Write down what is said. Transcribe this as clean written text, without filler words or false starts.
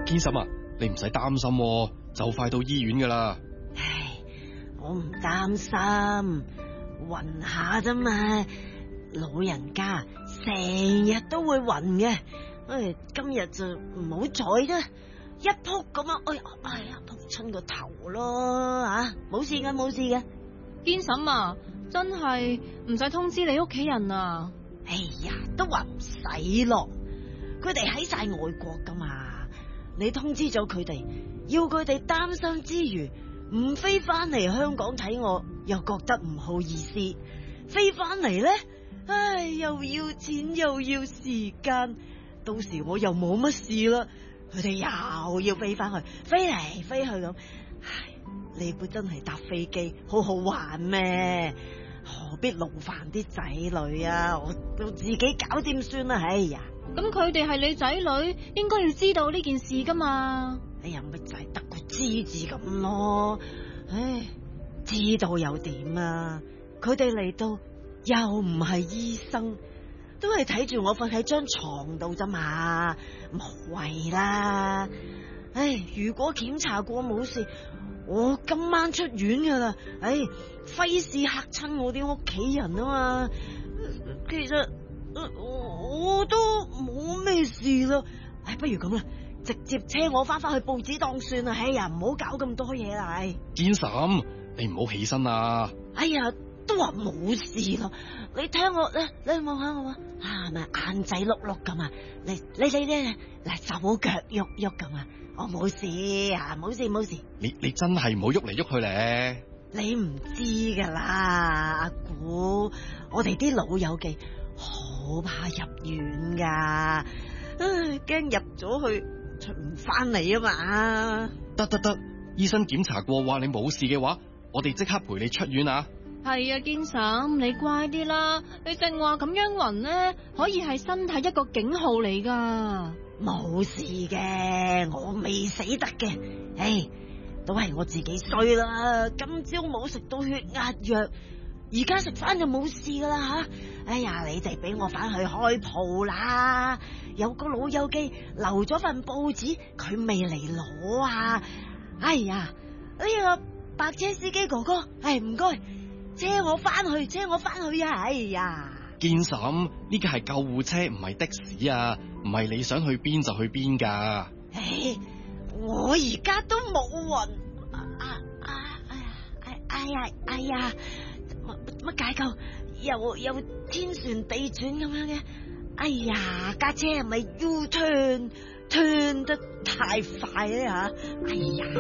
堅嬸啊，你唔使擔心喎，就快到醫院噶啦。 唉，我唔擔心，暈下啫嘛，老人家成日都會暈嘅。唉，今日就唔好彩啦，一撲咁樣，哎呀，撲親個頭咯啊！冇事嘅，冇事嘅。 堅嬸啊，真係唔使通知你屋企人啊。 哎呀，都話唔使咯，佢哋喺晒外國噶嘛，你通知咗佢哋，要佢哋擔心之餘，唔飛翻嚟香港睇我，又覺得唔好意思；飛翻嚟咧，唉，又要錢又要時間，到時我又冇乜事啦，佢哋又要飛翻去，飛嚟飛去咁，唉，你估真係搭飛機好好玩咩？何必勞煩啲仔女啊？我自己搞掂算啦。哎呀， 咁佢哋係你仔女，應該要知道呢件事噶嘛。 哎呀，咪就係得個知字咁咯。唉，知道又點啊？佢哋嚟到又唔係醫生，都係睇住我瞓喺張床度咋嘛，無謂啦。唉，如果檢查過冇事，我今晚出院噶啦。唉，費事嚇親我啲屋企人啊嘛。其實我都冇咩事啦。唉，不如咁啦，直接車我翻去報紙檔算啦。哎呀，唔好搞咁多嘢啦。 堅嬸，你唔好起身啊。 哎呀，都話冇事咯。你睇我咧，你望下我啊，咪眼仔碌碌咁啊？你嗱手腳喐喐咁啊？我冇事啊，冇事。 你真係唔好喐嚟喐去咧。 你唔知噶啦，阿古，我哋啲老友記好怕入院噶，驚入咗去出唔翻嚟啊嘛。 得，醫生檢查過話你冇事嘅話，我哋即刻陪你出院啊。 係啊，堅嬸，你乖啲啦。你正話咁樣暈呢，可以係身體一個警號嚟噶。 冇事嘅，我未死得嘅。唉，都係我自己衰啦。今朝冇食到血壓藥，而家食翻就冇事噶啦吓。哎呀，你哋俾我翻去開鋪啦。有個老友記留咗份報紙，佢未嚟攞啊。哎呀，呢個白車司機哥哥，唔該，車我翻去啊！哎呀， 堅嬸，呢個係救護車，唔係的士啊，唔係你想去邊就去邊噶。 唉，我而家都冇暈。哎呀，乜解救又天旋地轉咁樣嘅？哎呀，架車係咪 U turn 得太快咧吓？哎呀！